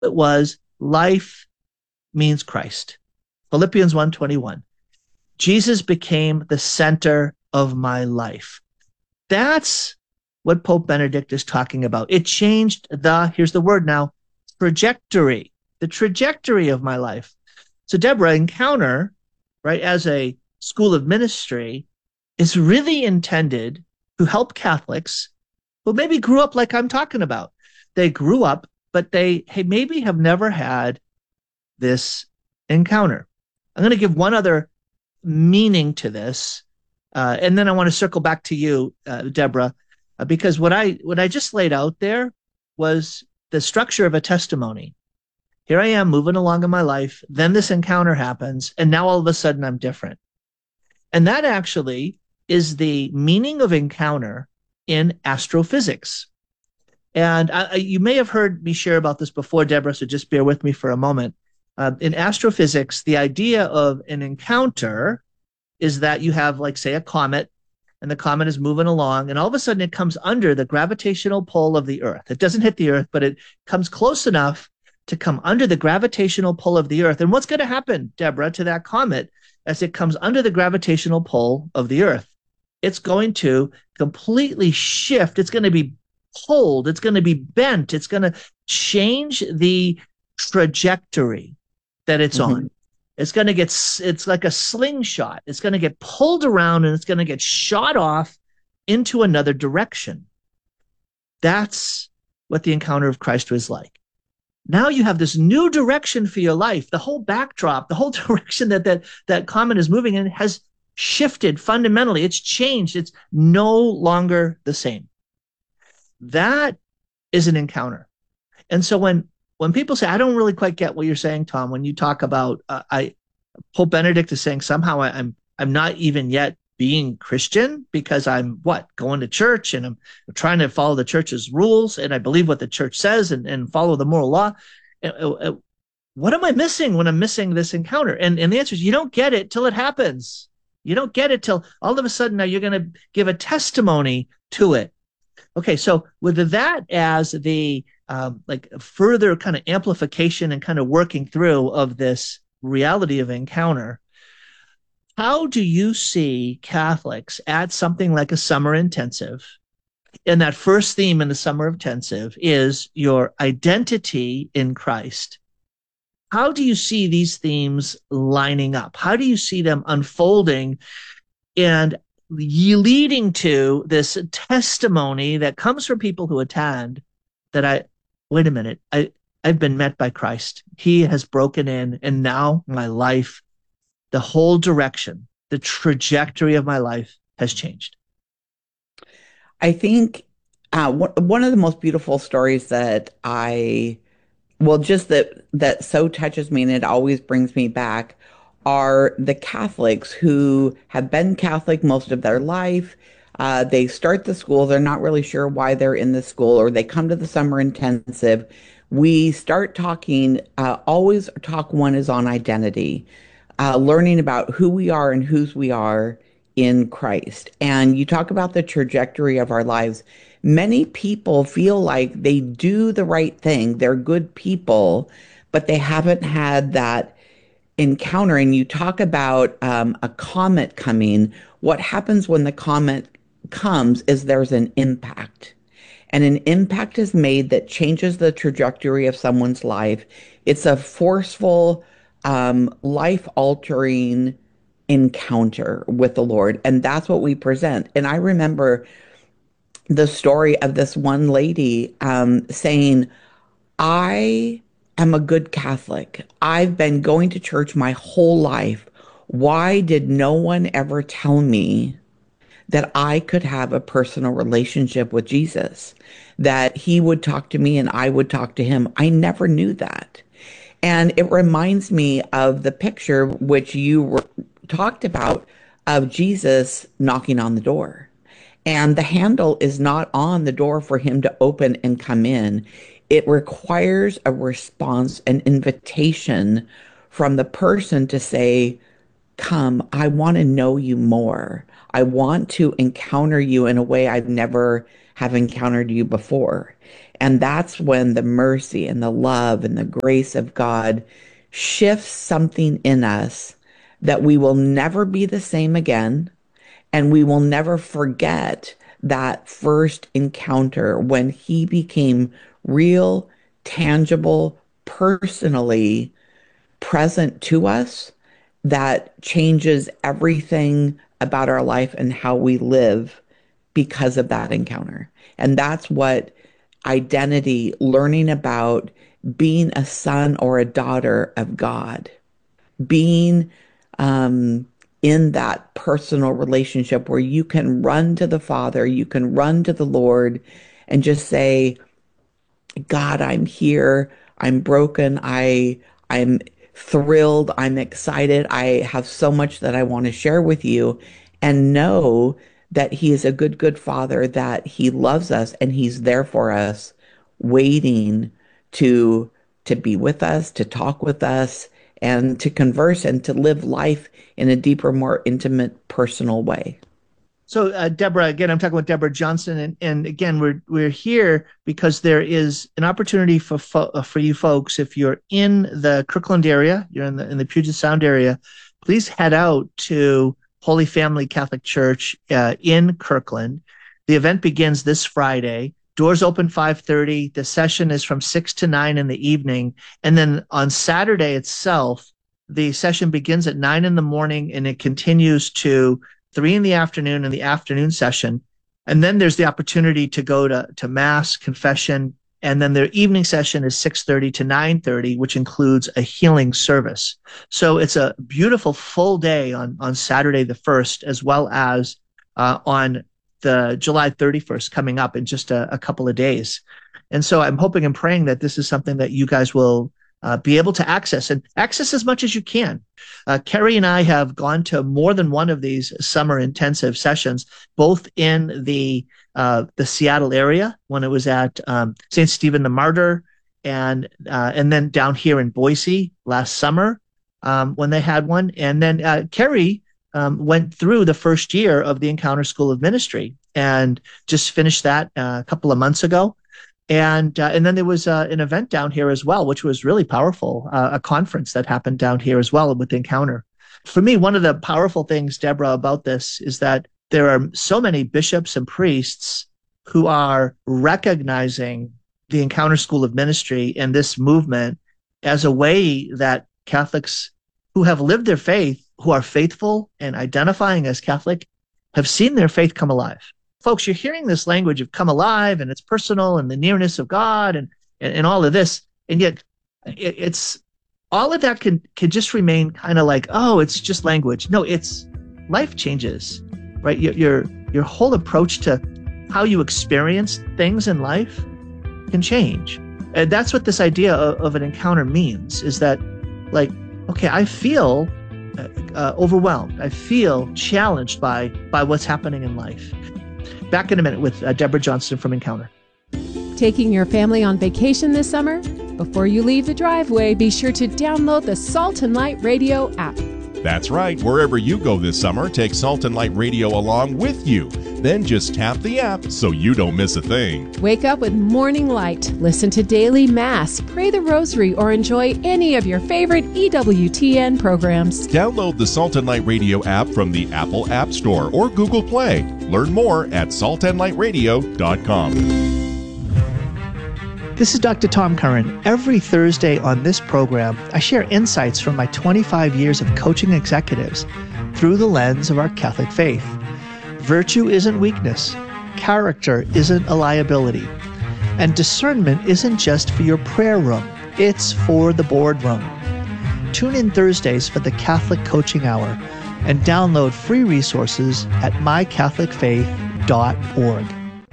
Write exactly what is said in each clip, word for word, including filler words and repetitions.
It was life means Christ. Philippians one twenty-one. Jesus became the center of my life. That's what Pope Benedict is talking about. It changed the, here's the word now, trajectory, the trajectory of my life. So, Deborah, Encounter, right, as a school of ministry, is really intended to help Catholics who maybe grew up like I'm talking about. They grew up, but they hey, maybe have never had this encounter. I'm going to give one other meaning to this, uh, and then I want to circle back to you, uh, Deborah, uh, because what I what I just laid out there was the structure of a testimony. Here I am moving along in my life, then this encounter happens, and now all of a sudden I'm different. And that actually is the meaning of encounter in astrophysics. And I, you may have heard me share about this before, Deborah, so just bear with me for a moment. Uh, in astrophysics, the idea of an encounter is that you have, like, say, a comet, and the comet is moving along, and all of a sudden it comes under the gravitational pull of the Earth. It doesn't hit the Earth, but it comes close enough to come under the gravitational pull of the Earth. And what's going to happen, Deborah, to that comet as it comes under the gravitational pull of the Earth? It's going to completely shift. It's going to be pulled. It's going to be bent. It's going to change the trajectory that it's mm-hmm. on. It's going to get, it's like a slingshot. It's going to get pulled around and it's going to get shot off into another direction. That's what the encounter of Christ was like. Now you have this new direction for your life. The whole backdrop, the whole direction that that, that comet is moving in has shifted fundamentally. It's changed. It's no longer the same. That is an encounter. And so when when people say, I don't really quite get what you're saying, Tom, when you talk about, uh, I Pope Benedict is saying somehow I, I'm I'm not even yet being Christian because I'm what going to church and I'm trying to follow the church's rules and I believe what the church says and, and follow the moral law. Uh, uh, what am I missing when I'm missing this encounter? And and the answer is you don't get it till it happens. You don't get it till all of a sudden now you're going to give a testimony to it. Okay, so with that as the um, like further kind of amplification and kind of working through of this reality of encounter, how do you see Catholics at something like a summer intensive? And that first theme in the summer intensive is your identity in Christ. How do you see these themes lining up? How do you see them unfolding and leading to this testimony that comes from people who attend that I, wait a minute, I, I've been met by Christ. He has broken in and now my life, the whole direction, the trajectory of my life has changed. I think uh, one of the most beautiful stories that I, well, just that, that so touches me and it always brings me back are the Catholics who have been Catholic most of their life. Uh, they start the school. They're not really sure why they're in the school, or they come to the summer intensive. We start talking, uh, always talk one is on identity, uh, learning about who we are and whose we are in Christ. And you talk about the trajectory of our lives. Many people feel like they do the right thing. They're good people, but they haven't had that encounter. And you talk about um, a comet coming. What happens when the comet comes is there's an impact. And an impact is made that changes the trajectory of someone's life. It's a forceful, um, life-altering encounter with the Lord. And that's what we present. And I remember the story of this one lady um, saying, I am a good Catholic. I've been going to church my whole life. Why did no one ever tell me that I could have a personal relationship with Jesus, that he would talk to me and I would talk to him? I never knew that. And it reminds me of the picture which you were, talked about of Jesus knocking on the door. And the handle is not on the door for him to open and come in. It requires a response, an invitation from the person to say, come, I want to know you more. I want to encounter you in a way I've never have encountered you before. And that's when the mercy and the love and the grace of God shifts something in us that we will never be the same again. And we will never forget that first encounter when he became real, tangible, personally present to us, that changes everything about our life and how we live because of that encounter. And that's what identity, learning about being a son or a daughter of God, being um, in that personal relationship where you can run to the Father, you can run to the Lord and just say, God, I'm here. I'm broken. I I'm thrilled. I'm excited. I have so much that I want to share with you, and know that he is a good, good father, that he loves us and he's there for us, waiting to to be with us, to talk with us, and to converse and to live life in a deeper, more intimate, personal way. So, uh, Deborah, again, I'm talking with Deborah Johnson, and, and again, we're we're here because there is an opportunity for fo- uh, for you folks. If you're in the Kirkland area, you're in the in the Puget Sound area, please head out to Holy Family Catholic Church uh, in Kirkland. The event begins this Friday. Doors open five thirty. The session is from six to nine in the evening, and then on Saturday itself, the session begins at nine in the morning and it continues to three in the afternoon in the afternoon session. And then there's the opportunity to go to, to mass, confession, and then their evening session is six thirty to nine thirty, which includes a healing service. So it's a beautiful full day on, on Saturday the first, as well as uh, on the July thirty-first coming up in just a, a couple of days. And so I'm hoping and praying that this is something that you guys will uh, be able to access and access as much as you can. Uh, Carrie and I have gone to more than one of these summer intensive sessions, both in the uh, the Seattle area when it was at um, Saint Stephen the Martyr, and uh, and then down here in Boise last summer um, when they had one. And then uh, Carrie um, went through the first year of the Encounter School of Ministry and just finished that uh, a couple of months ago. And uh, and then there was uh, an event down here as well, which was really powerful, uh, a conference that happened down here as well with Encounter. For me, one of the powerful things, Deborah, about this is that there are so many bishops and priests who are recognizing the Encounter School of Ministry and this movement as a way that Catholics who have lived their faith, who are faithful and identifying as Catholic, have seen their faith come alive. Folks, you're hearing this language of come alive and it's personal and the nearness of God and, and, and all of this. And yet it, it's all of that can, can just remain kind of like, oh, it's just language. No, it's life changes, right? Your, your, your whole approach to how you experience things in life can change. And that's what this idea of, of an encounter means, is that like, okay, I feel uh, uh, overwhelmed. I feel challenged by, by what's happening in life. Back in a minute with uh, Deborah Johnson from Encounter. Taking your family on vacation this summer? Before you leave the driveway, be sure to download the Salt and Light Radio app. That's right. Wherever you go this summer, take Salt and Light Radio along with you. Then just tap the app so you don't miss a thing. Wake up with Morning Light, listen to Daily Mass, pray the Rosary, or enjoy any of your favorite E W T N programs. Download the Salt and Light Radio app from the Apple App Store or Google Play. Learn more at salt and light radio dot com. This is Doctor Tom Curran. Every Thursday on this program, I share insights from my twenty-five years of coaching executives through the lens of our Catholic faith. Virtue isn't weakness. Character isn't a liability. And discernment isn't just for your prayer room. It's for the boardroom. Tune in Thursdays for the Catholic Coaching Hour and download free resources at my catholic faith dot org.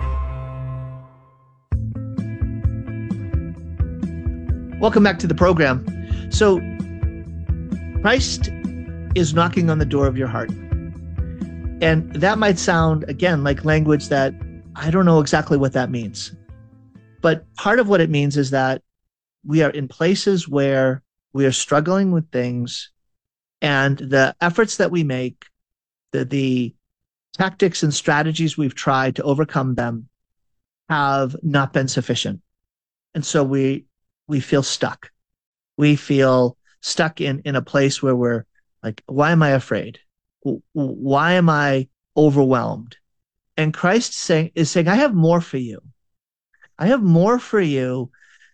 Welcome back to the program. So, Christ is knocking on the door of your heart. And that might sound, again, like language that I don't know exactly what that means. But part of what it means is that we are in places where we are struggling with things, and the efforts that we make, the, the tactics and strategies we've tried to overcome them have not been sufficient. And so we we feel stuck. We feel stuck in, in a place where we're like, why am I afraid? Why am I overwhelmed? And Christ saying, is saying, I have more for you. I have more for you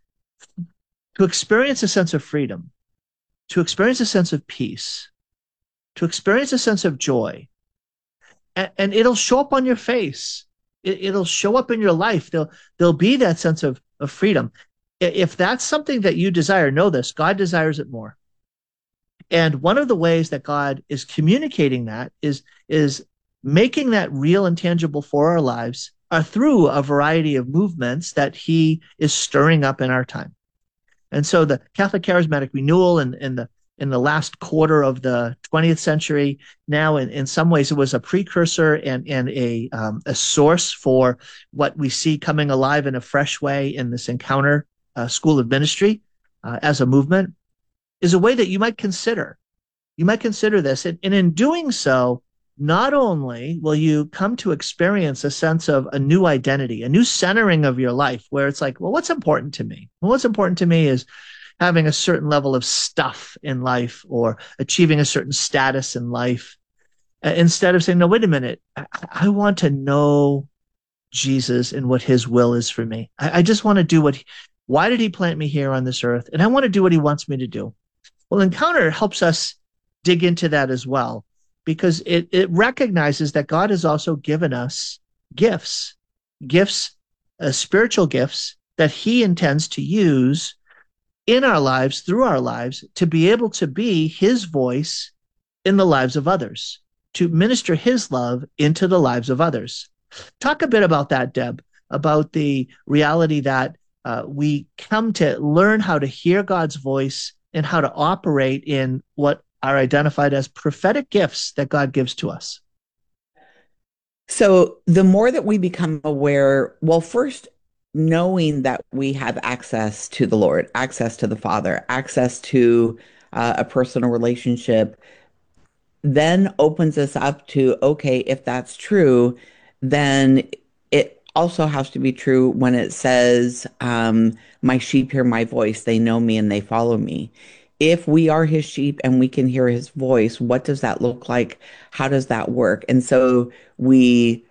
to experience a sense of freedom, to experience a sense of peace, to experience a sense of joy. And, and it'll show up on your face. It, it'll show up in your life. There'll, there'll be that sense of, of freedom. If that's something that you desire, know this, God desires it more. And one of the ways that God is communicating that is, is making that real and tangible for our lives are through a variety of movements that he is stirring up in our time. And so the Catholic Charismatic Renewal in, in the in the last quarter of the twentieth century, now in, in some ways it was a precursor and, and a, um, a source for what we see coming alive in a fresh way in this Encounter uh, School of Ministry uh, as a movement, is a way that you might consider. You might consider this. And, and in doing so, not only will you come to experience a sense of a new identity, a new centering of your life, where it's like, well, what's important to me? Well, what's important to me is having a certain level of stuff in life or achieving a certain status in life. Uh, instead of saying, no, wait a minute, I, I want to know Jesus and what his will is for me. I, I just want to do what, he, why did he plant me here on this earth? And I want to do what he wants me to do. Well, Encounter helps us dig into that as well, because it, it recognizes that God has also given us gifts, gifts, uh, spiritual gifts that he intends to use in our lives, through our lives, to be able to be his voice in the lives of others, to minister his love into the lives of others. Talk a bit about that, Deb, about the reality that uh, we come to learn how to hear God's voice and how to operate in what are identified as prophetic gifts that God gives to us. So the more that we become aware, well, first, knowing that we have access to the Lord, access to the Father, access to uh, a personal relationship, then opens us up to, okay, if that's true, then it also has to be true when it says, um, my sheep hear my voice, they know me and they follow me. If we are his sheep and we can hear his voice, what does that look like? How does that work? And so we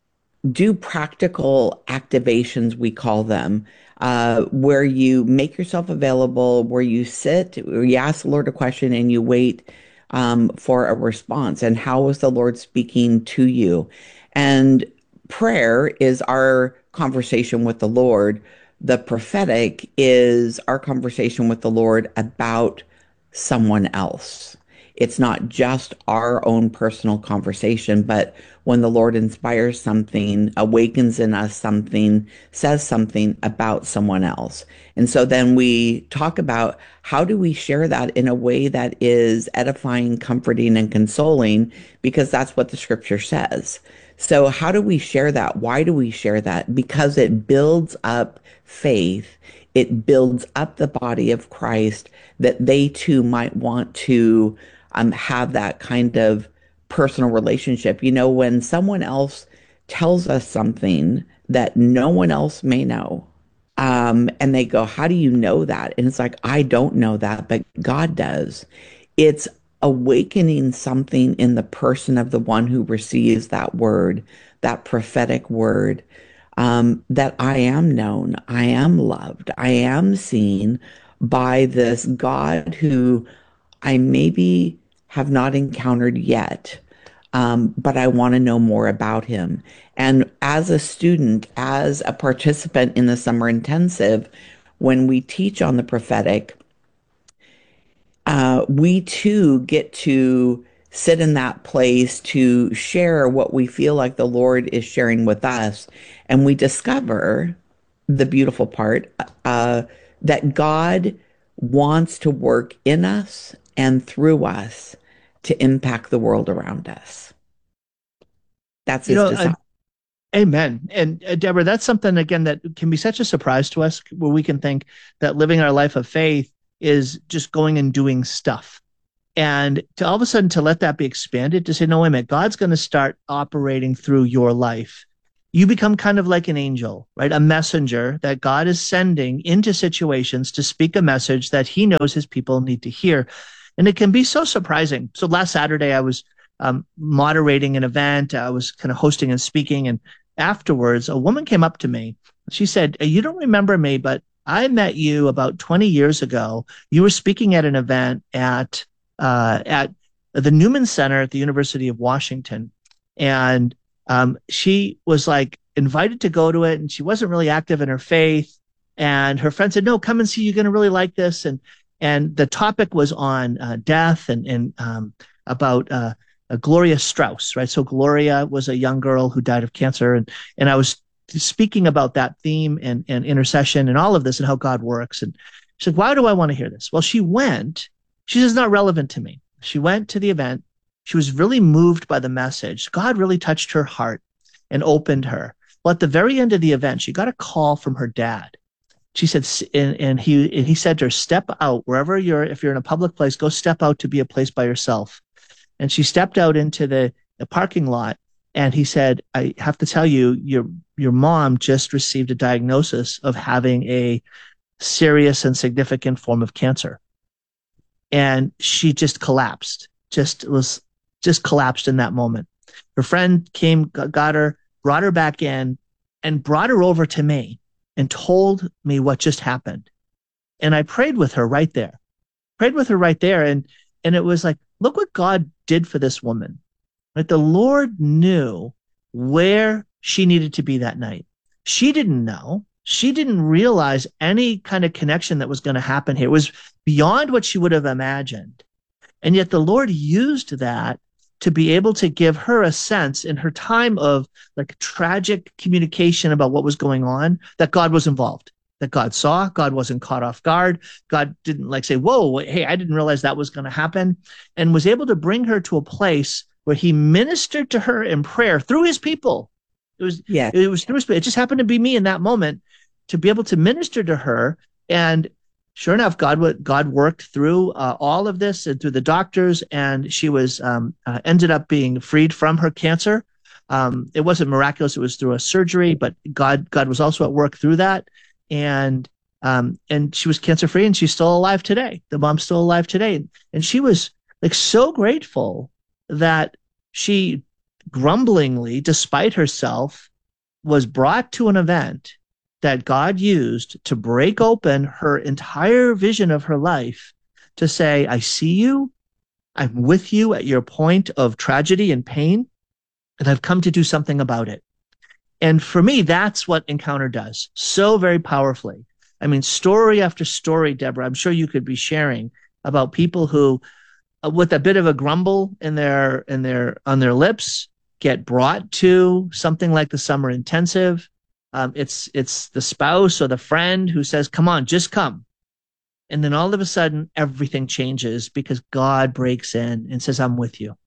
do practical activations, we call them, uh, where you make yourself available, where you sit, where you ask the Lord a question and you wait um, for a response. And how is the Lord speaking to you? And prayer is our conversation with the Lord. The prophetic is our conversation with the Lord about someone else. It's not just our own personal conversation, but when the Lord inspires something, awakens in us something, says something about someone else. And so then we talk about how do we share that in a way that is edifying, comforting, and consoling, because that's what the scripture says. So how do we share that? Why do we share that? Because it builds up faith. It builds up the body of Christ, that they too might want to um, have that kind of personal relationship. You know, when someone else tells us something that no one else may know, um, and they go, how do you know that? And it's like, I don't know that, but God does. It's awakening something in the person of the one who receives that word, that prophetic word, um, that I am known, I am loved, I am seen by this God who I maybe have not encountered yet, um, but I want to know more about him. And as a student, as a participant in the summer intensive, when we teach on the prophetic, uh, we too get to sit in that place to share what we feel like the Lord is sharing with us. And we discover the beautiful part, uh, that God wants to work in us and through us to impact the world around us. That's his You know, design. I, amen. And uh, Deborah, that's something, again, that can be such a surprise to us, where we can think that living our life of faith is just going and doing stuff. And to all of a sudden to let that be expanded, to say, no, wait a minute, God's going to start operating through your life. You become kind of like an angel, right? A messenger that God is sending into situations to speak a message that he knows his people need to hear. And it can be so surprising. So last Saturday, I was um, moderating an event. I was kind of hosting and speaking. And afterwards, a woman came up to me. She said, you don't remember me, but I met you about twenty years ago. You were speaking at an event at uh, at the Newman Center at the University of Washington. And um, she was like invited to go to it, and she wasn't really active in her faith. And her friend said, no, come and see, you're going to really like this. And and the topic was on uh, death and, and um, about uh, uh, Gloria Strauss, right? So Gloria was a young girl who died of cancer. And, and I was speaking about that theme and, and intercession and all of this and how God works. And she said, why do I want to hear this? Well, she went. She says, it's not relevant to me. She went to the event. She was really moved by the message. God really touched her heart and opened her. Well, at the very end of the event, she got a call from her dad. She said, and, and he and he said to her, step out wherever you're. If you're in a public place, go step out to be a place by yourself. And she stepped out into the, the parking lot. And he said, I have to tell you, your your mom just received a diagnosis of having a serious and significant form of cancer. And she just collapsed, just was just collapsed in that moment. Her friend came, got her, brought her back in, and brought her over to me and told me what just happened. And I prayed with her right there, prayed with her right there. And, and it was like, look what God did for this woman. Like the Lord knew where she needed to be that night. She didn't know. She didn't realize any kind of connection that was going to happen here. It was beyond what she would have imagined. And yet the Lord used that to be able to give her a sense in her time of like tragic communication about what was going on, that God was involved, that God saw, God wasn't caught off guard. God didn't like say, whoa, hey, I didn't realize that was going to happen, and was able to bring her to a place where he ministered to her in prayer through his people. It was, yeah. it was through his, it just happened to be me in that moment to be able to minister to her. And sure enough, God God worked through uh, all of this and through the doctors, and she was um, uh, ended up being freed from her cancer. Um, it wasn't miraculous; it was through a surgery, but God God was also at work through that, and um, and she was cancer free, and she's still alive today. The mom's still alive today, and she was like so grateful that she grumblingly, despite herself, was brought to an event that God used to break open her entire vision of her life, to say, I see you, I'm with you at your point of tragedy and pain, and I've come to do something about it. And for me, that's what Encounter does so very powerfully. I mean, story after story, Deborah, I'm sure you could be sharing about people who, uh, with a bit of a grumble in their, in their, on their lips, get brought to something like the summer intensive. Um, it's it's the spouse or the friend who says, come on, just come. And then all of a sudden, everything changes because God breaks in and says, I'm with you.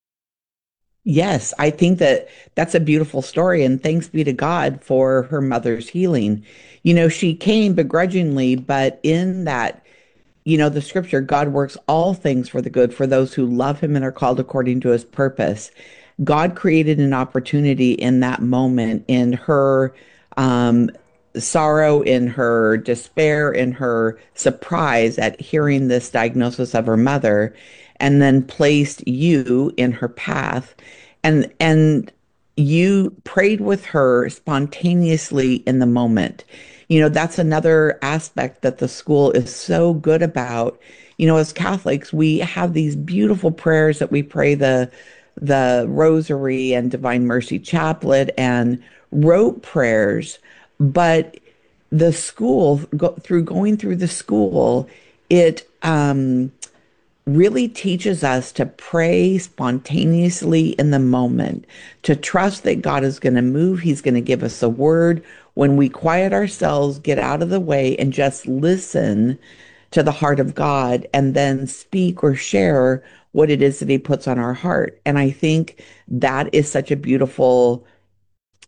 Yes, I think that that's a beautiful story. And thanks be to God for her mother's healing. You know, she came begrudgingly, but in that, you know, the scripture, God works all things for the good for those who love him and are called according to his purpose. God created an opportunity in that moment, in her um, sorrow, in her despair, in her surprise at hearing this diagnosis of her mother, and then placed you in her path. And, and you prayed with her spontaneously in the moment. You know, that's another aspect that the school is so good about. You know, as Catholics, we have these beautiful prayers that we pray, the the Rosary and Divine Mercy Chaplet and rote prayers, but the school, go, through going through the school, it um, really teaches us to pray spontaneously in the moment, to trust that God is going to move. He's going to give us a word. When we quiet ourselves, get out of the way, and just listen to the heart of God, and then speak or share what it is that he puts on our heart. And I think that is such a beautiful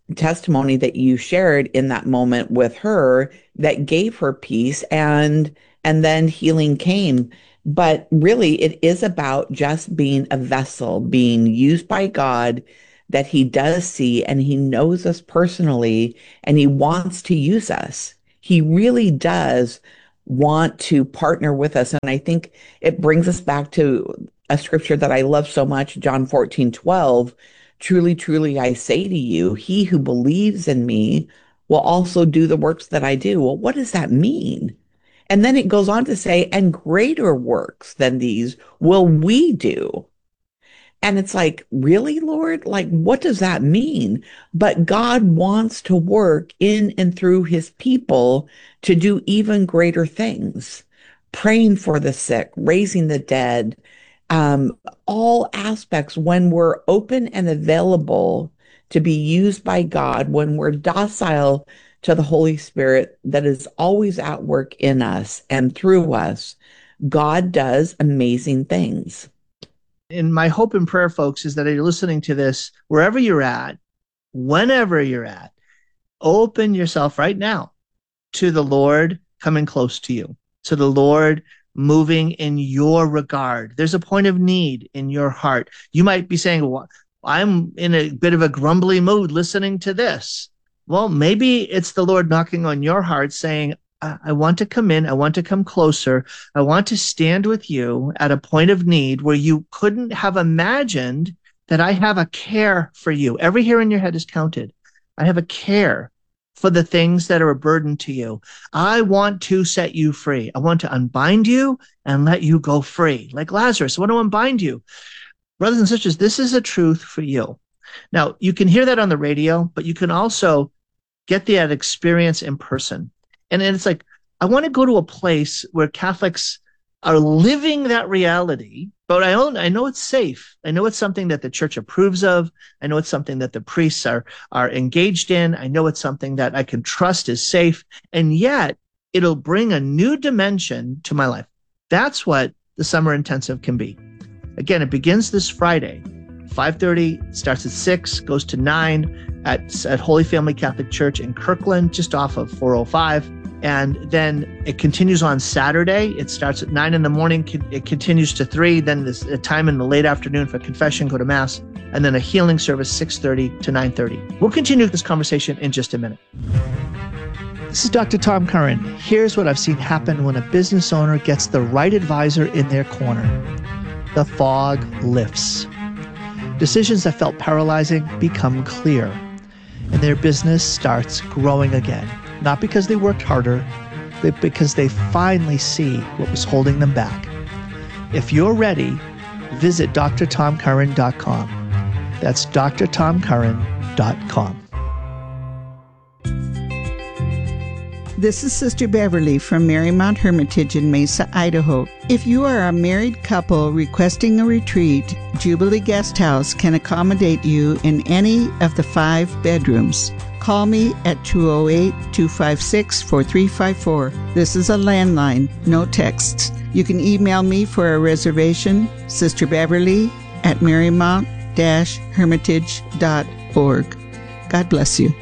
testimony that you shared in that moment with her that gave her peace and And then healing came. But really, it is about just being a vessel, being used by God, that he does see and he knows us personally and he wants to use us. He really does want to partner with us. And I think it brings us back to a scripture that I love so much, John fourteen twelve. Truly, truly, I say to you, he who believes in me will also do the works that I do. Well, what does that mean? And then it goes on to say, and greater works than these will we do. And it's like, really, Lord? Like, what does that mean? But God wants to work in and through his people to do even greater things, praying for the sick, raising the dead, um, all aspects when we're open and available to be used by God, when we're docile to the Holy Spirit that is always at work in us and through us, God does amazing things. And my hope and prayer, folks, is that you're listening to this wherever you're at, whenever you're at, open yourself right now to the Lord coming close to you, to the Lord moving in your regard. There's a point of need in your heart. You might be saying, well, I'm in a bit of a grumbly mood listening to this. Well, maybe it's the Lord knocking on your heart saying, I want to come in. I want to come closer. I want to stand with you at a point of need where you couldn't have imagined that I have a care for you. Every hair in your head is counted. I have a care for the things that are a burden to you. I want to set you free. I want to unbind you and let you go free. Like Lazarus, I want to unbind you. Brothers and sisters, this is a truth for you. Now, you can hear that on the radio, but you can also get that experience in person. And then it's like, I want to go to a place where Catholics are living that reality, but I own, I know it's safe. I know it's something that the church approves of. I know it's something that the priests are, are engaged in. I know it's something that I can trust is safe. And yet it'll bring a new dimension to my life. That's what the summer intensive can be. Again, it begins this Friday, five thirty, starts at six, goes to nine at, at Holy Family Catholic Church in Kirkland, just off of four oh five. And then it continues on Saturday. It starts at nine in the morning. It continues to three. Then there's a time in the late afternoon for confession, go to mass, and then a healing service, six thirty to nine thirty. We'll continue this conversation in just a minute. This is Doctor Tom Curran. Here's what I've seen happen when a business owner gets the right advisor in their corner. The fog lifts. Decisions that felt paralyzing become clear, and their business starts growing again. Not because they worked harder, but because they finally see what was holding them back. If you're ready, visit D R tom curran dot com. That's D R tom curran dot com. This is Sister Beverly from Marymount Hermitage in Mesa, Idaho. If you are a married couple requesting a retreat, Jubilee Guest House can accommodate you in any of the five bedrooms. Call me at two oh eight, two five six, four three five four. This is a landline, no texts. You can email me for a reservation, Sister Beverly at marymount dash hermitage dot org. God bless you.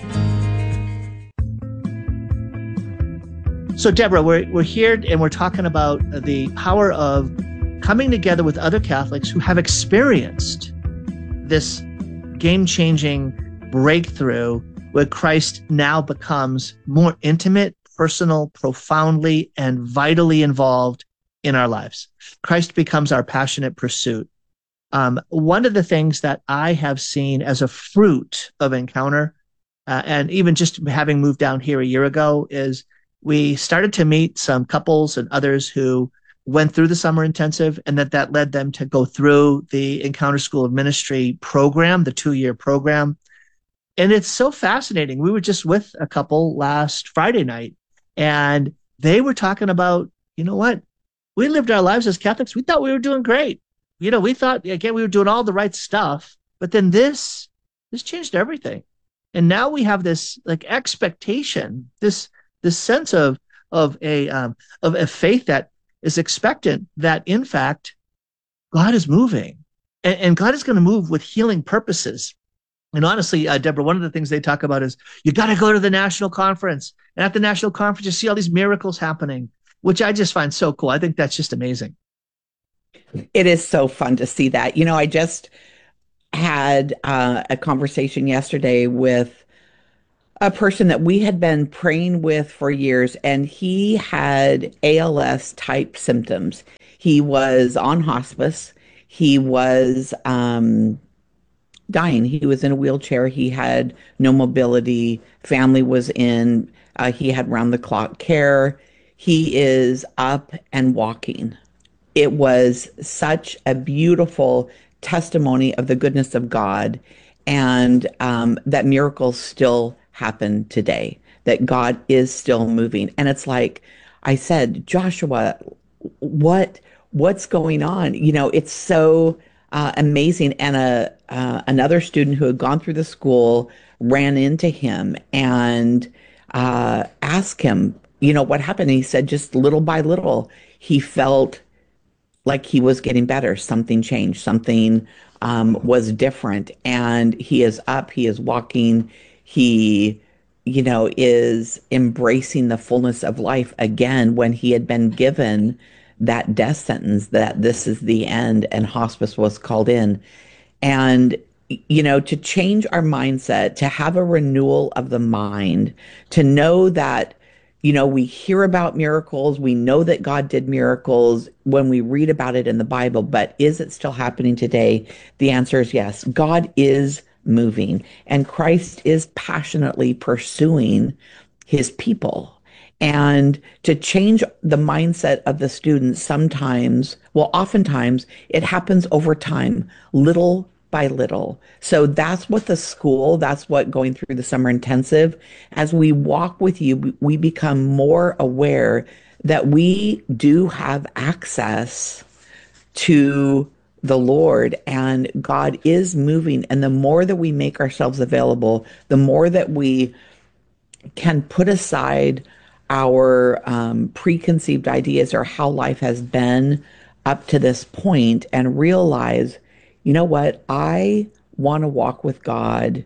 So, Deborah, we're, we're here and we're talking about the power of coming together with other Catholics who have experienced this game-changing breakthrough where Christ now becomes more intimate, personal, profoundly, and vitally involved in our lives. Christ becomes our passionate pursuit. Um, one of the things that I have seen as a fruit of Encounter, uh, and even just having moved down here a year ago, is we started to meet some couples and others who went through the summer intensive, and that that led them to go through the Encounter School of Ministry program, the two-year program. And it's so fascinating. We were just with a couple last Friday night, and they were talking about, you know what? We lived our lives as Catholics. We thought we were doing great. You know, we thought, again, we were doing all the right stuff. But then this, this changed everything. And now we have this like expectation, this this sense of of a um, of a faith that is expectant that, in fact, God is moving, and, and God is going to move with healing purposes. And honestly, uh, Deborah, one of the things they talk about is you got to go to the national conference, and at the national conference, you see all these miracles happening. which I just find so cool. I think that's just amazing. It is so fun to see that. You know, I just had uh, a conversation yesterday with a person that we had been praying with for years, and he had A L S type symptoms. He was on hospice. He was um, dying. He was in a wheelchair. He had no mobility. Family was in. Uh, he had round the clock care. He is up and walking. It was such a beautiful testimony of the goodness of God, and um, that miracles still happen today, that God is still moving. And it's like I said, Joshua, what what's going on? You know, it's so uh, amazing. And a uh, another student who had gone through the school ran into him and uh, asked him, you know, what happened? And he said, just little by little, he felt like he was getting better. Something changed. Something um, was different. And he is up. He is walking. He, you know, is embracing the fullness of life again when he had been given that death sentence that this is the end, and hospice was called in. And, you know, to change our mindset, to have a renewal of the mind, to know that, you know, we hear about miracles. We know that God did miracles when we read about it in the Bible, but is it still happening today? The answer is yes. God is moving, and Christ is passionately pursuing his people. And to change the mindset of the students sometimes, well, oftentimes it happens over time, little by little. So that's what the school, that's what going through the summer intensive, as we walk with you, we become more aware that we do have access to the Lord, and God is moving. And the more that we make ourselves available, the more that we can put aside our um, preconceived ideas or how life has been up to this point and realize, you know what, I want to walk with God.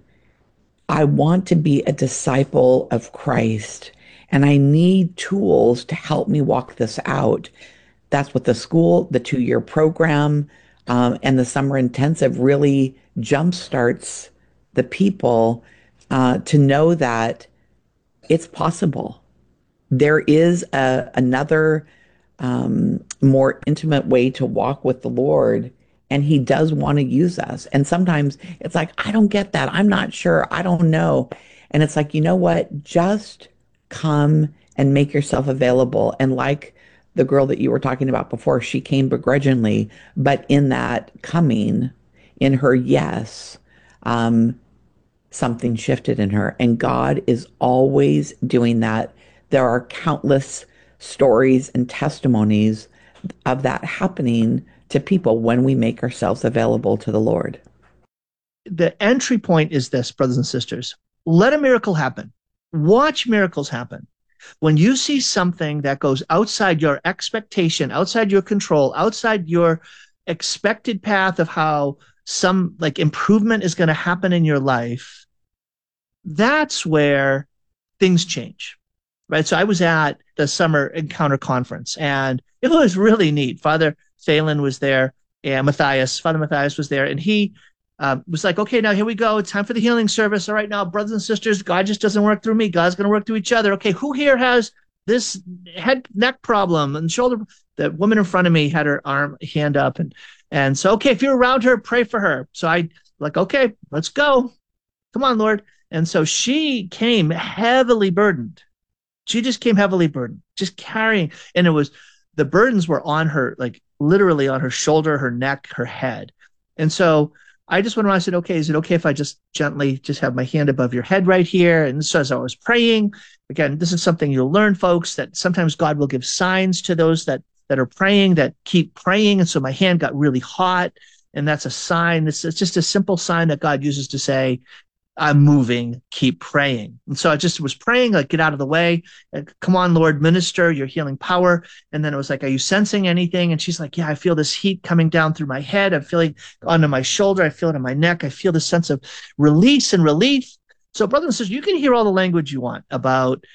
I want to be a disciple of Christ, and I need tools to help me walk this out. That's what the school, the two-year program, um, and the summer intensive really jumpstarts the people uh, to know that it's possible. There is a, another um, more intimate way to walk with the Lord, and he does want to use us. And sometimes it's like, I don't get that. I'm not sure. I don't know. And it's like, you know what? Just come and make yourself available. And like the girl that you were talking about before, she came begrudgingly, but in that coming, in her yes, um, something shifted in her. And God is always doing that. There are countless stories and testimonies of that happening to people when we make ourselves available to the Lord. The entry point is this, brothers and sisters. Let a miracle happen. Watch miracles happen. When you see something that goes outside your expectation, outside your control, outside your expected path of how some like improvement is going to happen in your life, that's where things change. Right. So I was at the Summer Encounter Conference, and it was really neat. Father Phelan was there, and Matthias, Father Matthias was there, and he um, was like, okay, now here we go. It's time for the healing service. All right, now, brothers and sisters, God just doesn't work through me. God's going to work through each other. Okay, who here has this head, neck problem and shoulder? The woman in front of me had her arm, hand up. And, and so, okay, if you're around her, pray for her. So I like, okay, let's go. Come on, Lord. And so she came heavily burdened. She just came heavily burdened, just carrying. And it was, the burdens were on her, like literally on her shoulder, her neck, her head. And so I just went around and said, okay, is it okay if I just gently just have my hand above your head right here? And so as I was praying, again, this is something you'll learn, folks, that sometimes God will give signs to those that, that are praying, that keep praying. And so my hand got really hot, and that's a sign. It's, it's just a simple sign that God uses to say, I'm moving, keep praying. And so I just was praying, like, get out of the way. Like, come on, Lord, minister your healing power. And then it was like, are you sensing anything? And she's like, yeah, I feel this heat coming down through my head. I'm feeling onto my shoulder. I feel it in my neck. I feel this sense of release and relief. So brothers and sisters, you can hear all the language you want about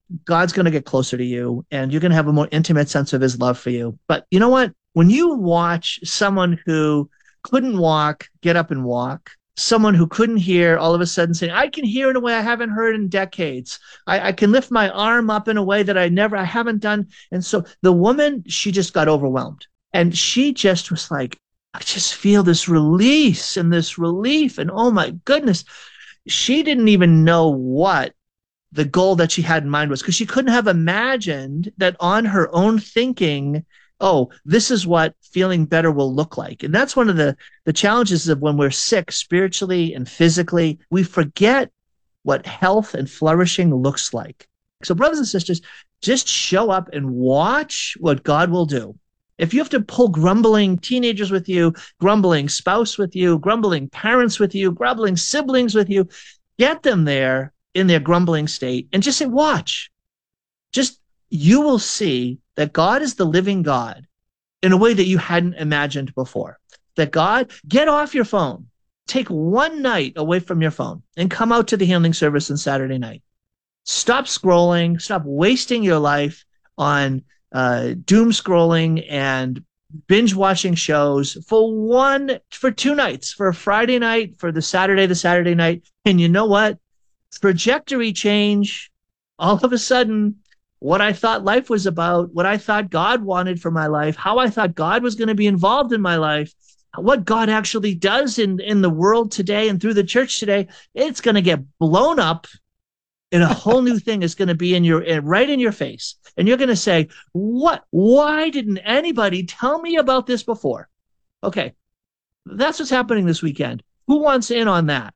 God's going to get closer to you and you're going to have a more intimate sense of his love for you. But you know what? When you watch someone who couldn't walk, get up and walk, someone who couldn't hear, all of a sudden saying, I can hear in a way I haven't heard in decades. I, I can lift my arm up in a way that I never, I haven't done. And so the woman, she just got overwhelmed. And she just was like, I just feel this release and this relief. And oh my goodness, she didn't even know what the goal that she had in mind was, because she couldn't have imagined that on her own thinking, oh, this is what feeling better will look like. And that's one of the, the challenges of when we're sick spiritually and physically, we forget what health and flourishing looks like. So brothers and sisters, just show up and watch what God will do. If you have to pull grumbling teenagers with you, grumbling spouse with you, grumbling parents with you, grumbling siblings with you, get them there in their grumbling state and just say, watch. Just, you will see that God is the living God in a way that you hadn't imagined before. That God, get off your phone, take one night away from your phone and come out to the healing service on Saturday night. Stop scrolling, stop wasting your life on uh, doom scrolling and binge watching shows for one, for two nights, for a Friday night, for the Saturday, the Saturday night. And you know what? Trajectory change. All of a sudden, what I thought life was about, what I thought God wanted for my life, how I thought God was going to be involved in my life, what God actually does in, in the world today and through the church today, it's going to get blown up and a whole new thing is going to be in your, right in your face. And you're going to say, what, why didn't anybody tell me about this before? Okay. That's what's happening this weekend. Who wants in on that?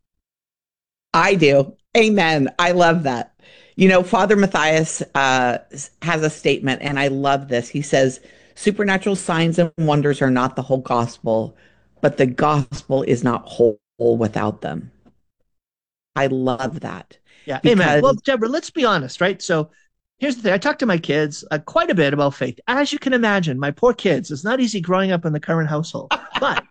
I do. Amen. I love that. You know, Father Matthias uh, has a statement, and I love this. He says, supernatural signs and wonders are not the whole gospel, but the gospel is not whole without them. I love that. Yeah. Because... Amen. Well, Deborah, let's be honest, right? So here's the thing. I talk to my kids uh, quite a bit about faith. As you can imagine, my poor kids, it's not easy growing up in the current household. But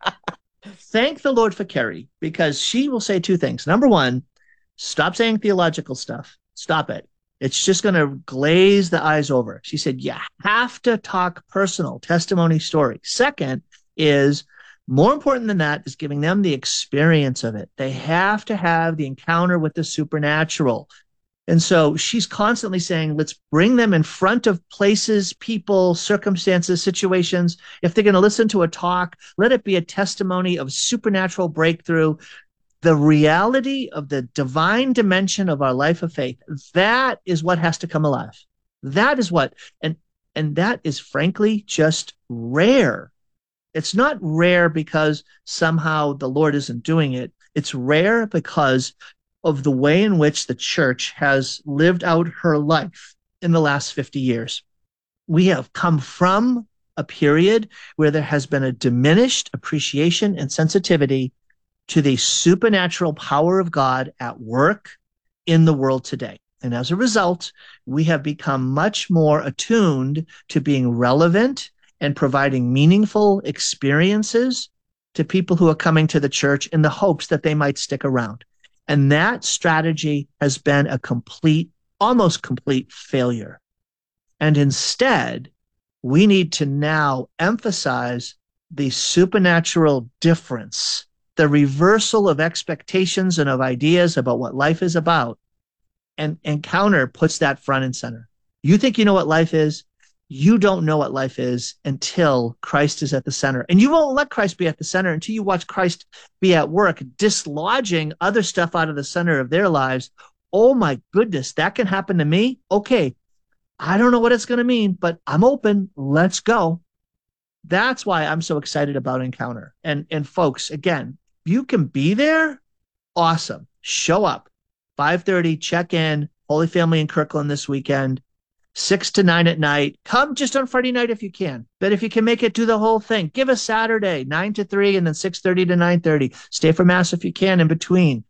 thank the Lord for Carrie, because she will say two things. Number one, stop saying theological stuff. Stop it. It's just going to glaze the eyes over. She said, you have to talk personal, testimony, story. Second is, more important than that, is giving them the experience of it. They have to have the encounter with the supernatural. And so she's constantly saying, let's bring them in front of places, people, circumstances, situations. If they're going to listen to a talk, let it be a testimony of supernatural breakthrough. The reality of the divine dimension of our life of faith, that is what has to come alive. That is what, and, and that is frankly just rare. It's not rare because somehow the Lord isn't doing it. It's rare because of the way in which the church has lived out her life in the last fifty years. We have come from a period where there has been a diminished appreciation and sensitivity to the supernatural power of God at work in the world today. And as a result, we have become much more attuned to being relevant and providing meaningful experiences to people who are coming to the church in the hopes that they might stick around. And that strategy has been a complete, almost complete failure. And instead, we need to now emphasize the supernatural difference, the reversal of expectations and of ideas about what life is about. And Encounter puts that front and center. You think you know what life is? You don't know what life is until Christ is at the center. And you won't let Christ be at the center until you watch Christ be at work, dislodging other stuff out of the center of their lives. Oh my goodness, that can happen to me? Okay, I don't know what it's going to mean, but I'm open. Let's go. That's why I'm so excited about Encounter. And, and folks, again, you can be there. Awesome. Show up. five thirty, check in. Holy Family in Kirkland this weekend. Six to nine at night. Come just on Friday night if you can. But if you can make it, do the whole thing. Give us Saturday, nine to three, and then six thirty to nine thirty. Stay for Mass if you can in between.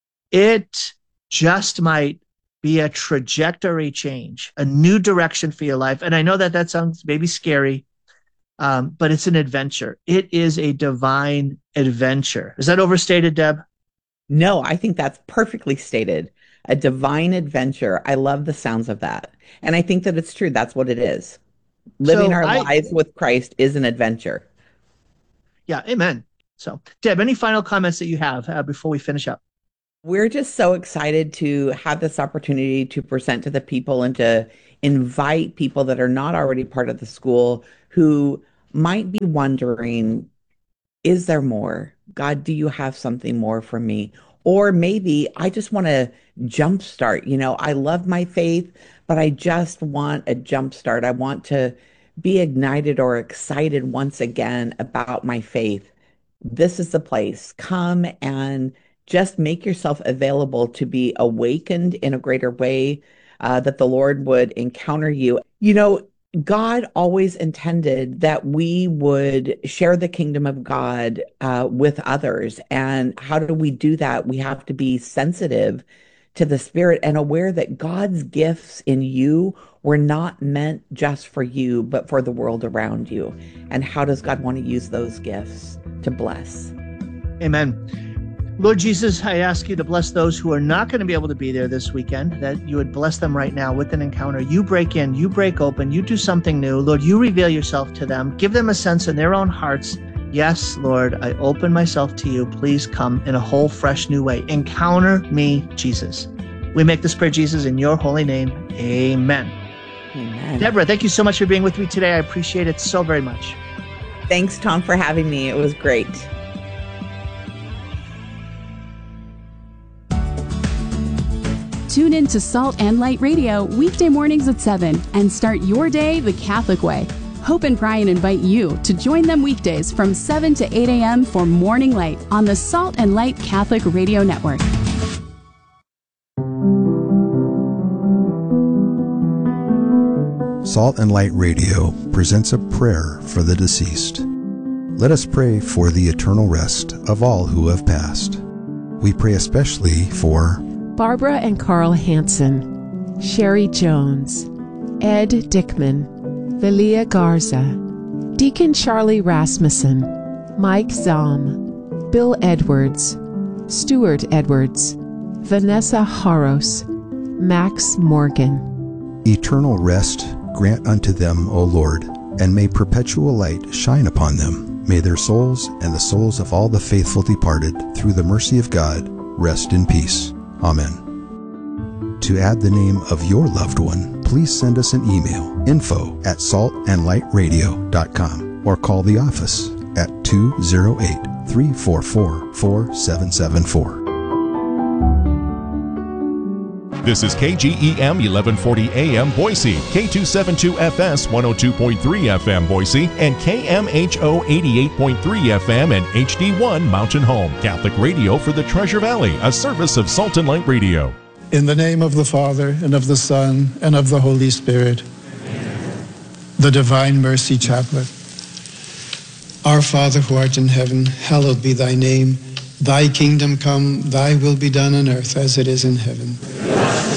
It just might be a trajectory change, a new direction for your life. And I know that that sounds maybe scary, um, but it's an adventure. It is a divine adventure. Is that overstated, Deb? No, I think that's perfectly stated. a divine adventure. I love the sounds of that. And I think that it's true. That's what it is. Living So our I- lives with Christ is an adventure. Yeah, amen. So, Deb, any final comments that you have uh, before we finish up? We're just so excited to have this opportunity to present to the people and to invite people that are not already part of the school who might be wondering, is there more? God, do you have something more for me? Or maybe I just want to jumpstart. You know, I love my faith, but I just want a jumpstart. I want to be ignited or excited once again about my faith. This is the place. Come and just make yourself available to be awakened in a greater way, uh, that the Lord would encounter you. You know, God always intended that we would share the kingdom of God uh, with others. And how do we do that? We have to be sensitive to the Spirit and aware that God's gifts in you were not meant just for you, but for the world around you. And how does God want to use those gifts to bless? Amen. Lord Jesus, I ask you to bless those who are not going to be able to be there this weekend, that you would bless them right now with an encounter. You break in, you break open, you do something new. Lord, you reveal yourself to them. Give them a sense in their own hearts. Yes, Lord, I open myself to you. Please come in a whole, fresh, new way. Encounter me, Jesus. We make this prayer, Jesus, in your holy name. Amen. Amen. Deborah, thank you so much for being with me today. I appreciate it so very much. Thanks, Tom, for having me. It was great. Tune in to Salt and Light Radio weekday mornings at seven and start your day the Catholic way. Hope and Brian invite you to join them weekdays from seven to eight a.m. for Morning Light on the Salt and Light Catholic Radio Network. Salt and Light Radio presents a prayer for the deceased. Let us pray for the eternal rest of all who have passed. We pray especially for Barbara and Carl Hansen, Sherry Jones, Ed Dickman, Velia Garza, Deacon Charlie Rasmussen, Mike Zahm, Bill Edwards, Stuart Edwards, Vanessa Haros, Max Morgan. eternal rest grant unto them, O Lord, and may perpetual light shine upon them. May their souls and the souls of all the faithful departed, through the mercy of God, rest in peace. Amen. To add the name of your loved one, please send us an email, info at salt and light radio dot com, or call the office at two oh eight, three four four, four seven seven four. This is K G E M eleven forty A M Boise, K two seventy-two F S one oh two point three F M Boise, and K M H O eighty-eight point three F M and H D one Mountain Home. Catholic radio for the Treasure Valley, a service of Salt and Light Radio. In the name of the Father, and of the Son, and of the Holy Spirit. Amen. The Divine Mercy Chaplet. Our Father who art in heaven, hallowed be thy name. Thy kingdom come, thy will be done on earth as it is in heaven.